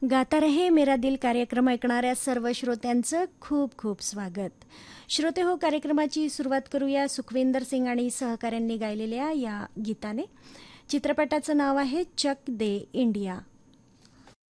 गाता रहे मेरा दिल कार्यक्रम ऐकणाऱ्या सर्व श्रोत्यांचं खूप खूप स्वागत. श्रोते हो, कार्यक्रमाची सुरुवात करूया सुखविंदर सिंग आणि सहकाऱ्यांनी गायलेल्या या गीताने. चित्रपटाचं नाव आहे चक दे इंडिया.